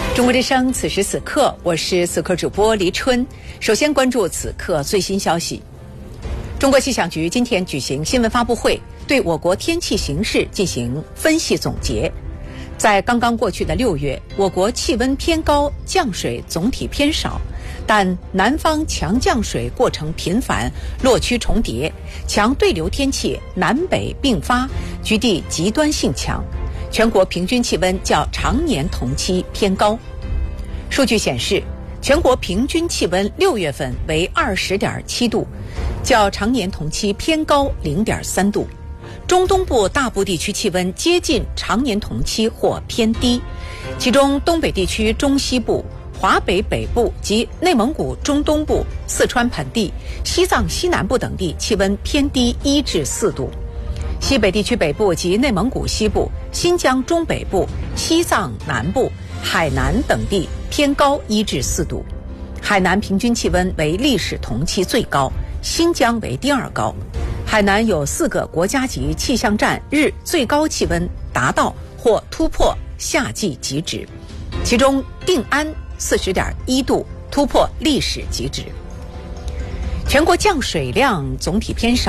中国之声，此时此刻，我是此刻主播黎春。首先关注此刻最新消息。中国气象局今天举行新闻发布会，对我国天气形势进行分析总结。在刚刚过去的6月，我国气温偏高，降水总体偏少，但南方强降水过程频繁，落区重叠，强对流天气南北并发，局地极端性强，全国平均气温较常年同期偏高。数据显示，全国平均气温6月份为20.7度，较常年同期偏高0.3度。中东部大部地区气温接近常年同期或偏低，其中东北地区中西部、华北北部及内蒙古中东部、四川盆地、西藏西南部等地气温偏低1至4度。西北地区北部及内蒙古西部、新疆中北部、西藏南部、海南等地偏高1至4度。海南平均气温为历史同期最高，新疆为第2高。海南有4个国家级气象站日最高气温达到或突破夏季极值，其中定安40.1度突破历史极值。全国降水量总体偏少，